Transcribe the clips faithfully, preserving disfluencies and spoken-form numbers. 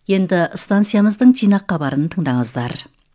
Енді станциямыздың жинақ хабарын тыңдаңыздар.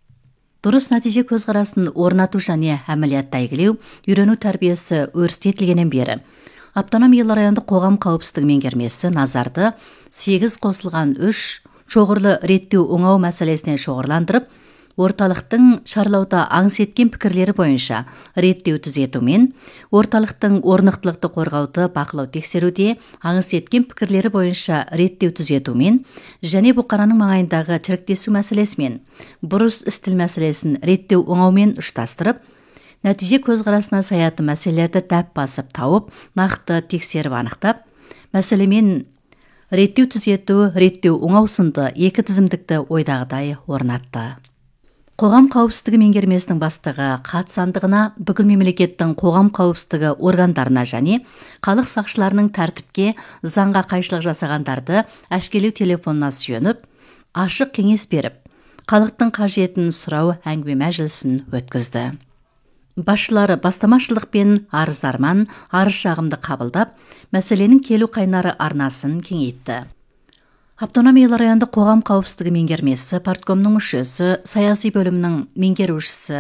Дұрыс нәтиже көзқарасын орнату және әмілиятты әйгілеу, үйрену тәрбиесі өрістетілгеннен бері автономиялы райондық қоғам қауіпсіздігі меңгермесі назарды сегіз қосылған үш шоғырлы реттеу оңау мәселесіне шоғырландырып, орталықтың шарлауда аңыс еткен пікірлері бойынша реттеу түзетумен, орталықтың орнықтылықты қорғауды бақылау тексеруде аңыс еткен пікірлері бойынша реттеу түзетумен және бұқараның маңайындағы шіріктесу мәселесімен бұрыс істіл мәселесін реттеу оңаумен ұштастырып, нәтиже көзқарасына саяты мәселелерді дәп басып тауып, нақты тексеріп анықтап, мәселемен реттеу түзету, реттеу оңау сынды екі тізімдікті ойдағыдай орнатты. Қоғам қауіпсіздігі меңгермесінің бастығы қат сандығына бүкіл мемлекеттің қоғам қауіпсіздігі органдарына және халық сақшыларының тәртіпке заңға қайшылық жасағандарды әшкелеу телефонына сүйеніп, ашық кеңес беріп, халықтың қажетін сұрау әңгіме мәжілісін өткізді. Басшылары бастамашылықпен арыз-арман, арыз-шағымды қабылдап, мәселенің келу қайнары арнасын кеңейтті. Автономиялы райондық қоғам қауіпсіздігі меңгермесі парткомның мүшесі, саяси бөлімнің меңгерушісі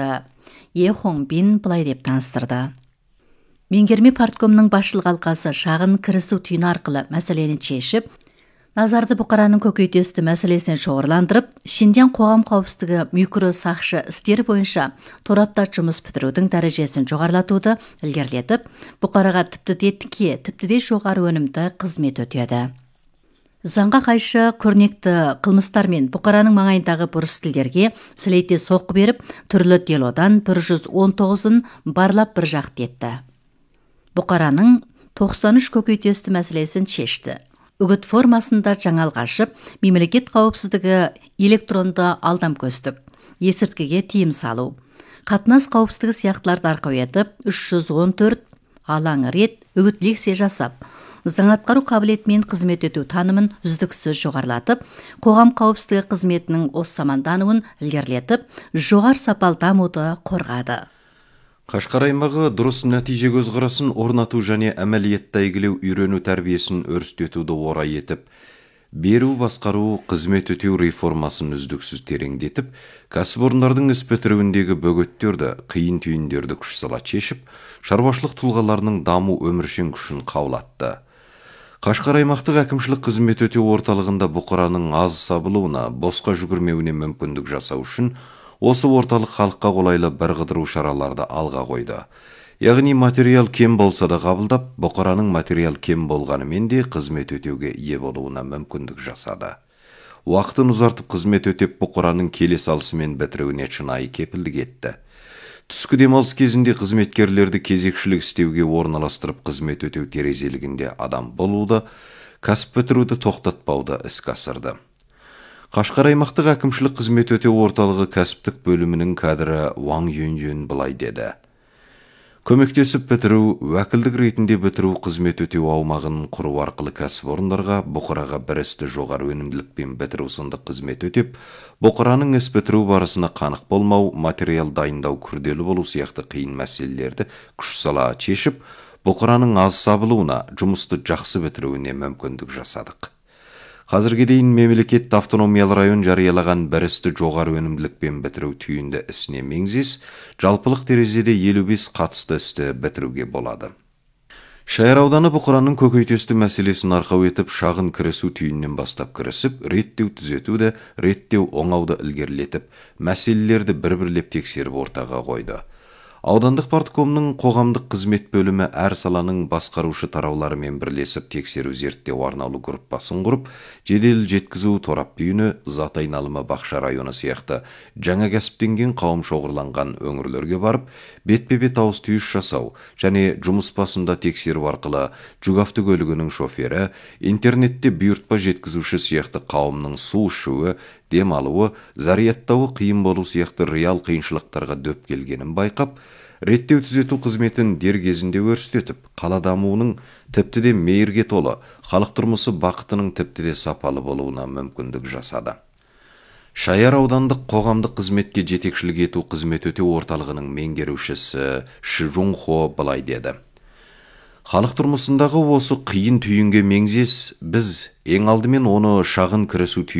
Е Хонбин былай деп таныстырды. Меңгерме парткомның басшылық алқасы шағын кірісу түйіні арқылы мәселені шешіп, назарды бұқараның көкейтесті мәселесіне шоғырландырып, Шенден қоғам қауіпсіздігі микро сақшы істері бойынша тораптар жұмыс бітірудің дәрежесін жоғарлатуды ілгерілетіп, бұқараға тіпті де тіке, тіпті де жоғары өнімді қызмет өтеді. Заңға қайшы көрнекті қылмыстар мен бұқараның маңайындағы бұрыс тілдерге сілейте соққы беріп, түрлі делодан бір жүз он тоғызын барлап бір жақты етті. Бұқараның тоқсан үш көкейтесті мәселесін шешті. Үгіт формасында жаңалық ашып, мемлекет қауіпсіздігі электронды алдам-көстік, есірткіге тыйым салу, қатынас қауіпсіздігі сияқтыларды арқау етіп, үш жүз он төрт алаң рет үгіт лекция жасап, заң атқару қабілетімен қызмет ету танымын үздіксіз жоғарылатып, қоғам қауіпсіздігі қызметінің осы замандануын ілгерілетіп, жоғары сапалы дамуды қорғады. Қашқар аймағы дұрыс нәтиже көзқарасын орнату және әмәлиятты әйгілеу үйрену тәрбиесін өрістетуді орай етіп, беру басқару қызмет өтеу реформасын үздіксіз тереңдетіп, кәсіпорындардың іс бітіруіндегі бөгеттерді, қиын түйіндерді күш сала шешіп, шаруашылық тұлғаларының даму өміршең күшін қаулатты. Қашқар аймақтық әкімшілік қызмет өтеу орталығында бұқараның аз сабылуына, босқа жүгірмеуіне мүмкіндік жасау үшін осы орталық халыққа қолайлы бірқыдыру шараларды алға қойды. Яғни материал кем болса да қабылдап, бұқараның материал кем болғанымен де қызмет өтеуге ие болуына мүмкіндік жасады. Уақытын ұзартып қызмет өтеп, бұқараның келе салысымен бітіруіне шынайы кепілдік етті. Түскі демалыс кезінде қызметкерлерді кезекшілік істеуге орналастырып қызмет өтеу терезелігінде адам болуды, кәсіп бітіруді тоқтатпауды іске асырды. Қашқар аймақтық әкімшілік қызмет өтеу орталығы кәсіптік бөлімінің кадры Ваң Юньюн былай деді. Көмектесіп бітіру, уәкілдік ретінде бітіру қызмет өтеу аумағын құру арқылы кәсіпорындарға бұқараға бір істі жоғары өнімділікпен бітіру сынды қызмет өтеп, бұқараның іс бітіру барысына қанық болмау, материал дайындау күрделі болу сияқты қиын мәселелерді күш сала шешіп, бұқараның аз сабылуына, жұмысты жақсы бітіруіне мүмкіндік жасадық. Қазірге дейін мемлекет автономиялы район жариялаған бір істі жоғары өнімділікпен бітіру түйінді ісіне меңзес, жалпылық терезеде елу бес қатысты істі бітіруге болады. Шайыр ауданы бұқараның көкейтесті мәселесін арқау етіп, шағын кірісу түйіннен бастап кірісіп, реттеу түзетуді, реттеу оңауды ілгерілетіп, мәселелерді бір-бірлеп тексеріп ортаға қойды. Аудандық парткомның қоғамдық қызмет бөлімі әр саланың басқарушы тарауларымен бірлесіп тексеру зерттеу арнаулы группасын құрып, жедел жеткізу торап түйіні, зат айналымы бақша районы сияқты жаңа кәсіптенген қауым шоғырланған өңірлерге барып, бетпе-бет ауыз түйіс жасау және жұмыс басында тексеру арқылы жүк автокөлігінің шофері, интернетте бұйыртпа жеткізуші сияқты қауымның су ішуі, демалуы, зарядтауы қиын болу сияқты реал қиыншылықтарға дөп келгенін байқап, реттеу түзету қызметін дер кезінде өрістетіп, қала дамуының тіпті де мейірге толы, халық тұрмысы бақытының тіпті де сапалы болуына мүмкіндік жасады. Шайыр аудандық қоғамдық қызметке жетекшілік ету қызмет өтеу орталығының меңгерушісі Ши Жунхо былай деді. Халық тұрмысындағы осы қиын түйінге меңзес, біз ең алдымен оны шағын кірісу